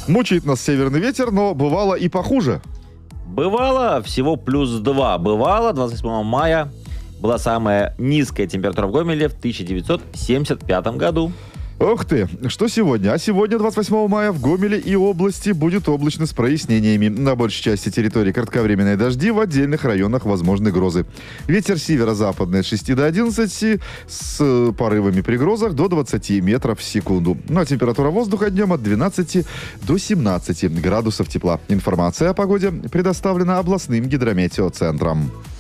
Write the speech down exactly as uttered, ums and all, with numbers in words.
Мучает нас северный ветер, но бывало и похуже. Бывало всего плюс два. Бывало двадцать восьмого мая была самая низкая температура в Гомеле в тысяча девятьсот семьдесят пятом году. Ох ты, что сегодня? А сегодня, двадцать восьмого мая, в Гомеле и области будет облачно с прояснениями. На большей части территории кратковременные дожди, в отдельных районах возможны грозы. Ветер северо-западный от шести до одиннадцати, с порывами при грозах до двадцати метров в секунду. Ну а температура воздуха днем от двенадцати до семнадцати градусов тепла. Информация о погоде предоставлена областным гидрометеоцентром.